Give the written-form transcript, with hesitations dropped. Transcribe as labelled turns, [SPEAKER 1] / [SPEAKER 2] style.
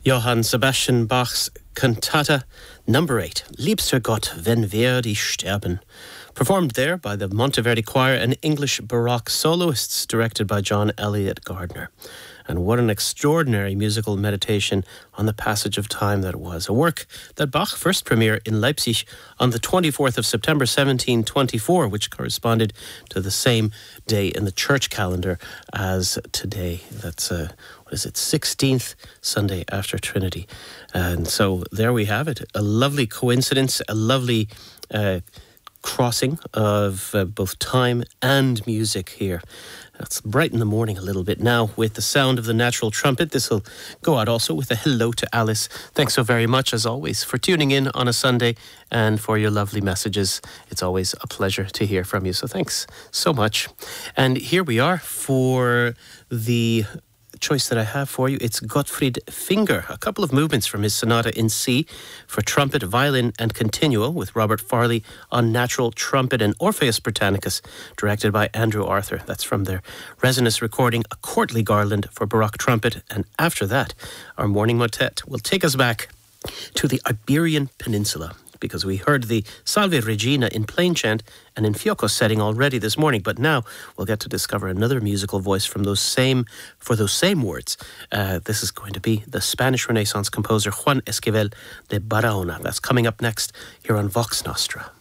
[SPEAKER 1] Johann Sebastian Bach's Cantata number 8, Liebster Gott, wenn wir die sterben, performed there by the Monteverdi Choir and English Baroque soloists, directed by John Eliot Gardner. And what an extraordinary musical meditation on the passage of time that it was. A work that Bach first premiered in Leipzig on the 24th of September 1724, which corresponded to the same day in the church calendar as today. That's, 16th Sunday after Trinity. And so there we have it. A lovely coincidence, a lovely crossing of both time and music here. It's bright in the morning a little bit now with the sound of the natural trumpet. This will go out also with a hello to Alice. Thanks so very much, as always, for tuning in on a Sunday and for your lovely messages. It's always a pleasure to hear from you, so thanks so much. And here we are for the choice that I have for you. It's Gottfried Finger, a couple of movements from his sonata in C for trumpet, violin and continuo with Robert Farley on natural trumpet, and Orpheus Britannicus, directed by Andrew Arthur. That's from their Resonus recording, A Courtly Garland for Baroque Trumpet. And after that, our morning motet will take us back to the Iberian Peninsula, because we heard the Salve Regina in plain chant and in fiocco setting already this morning, but now we'll get to discover another musical voice from those same words. This is going to be the Spanish Renaissance composer Juan Esquivel de Barahona. That's coming up next here on Vox Nostra.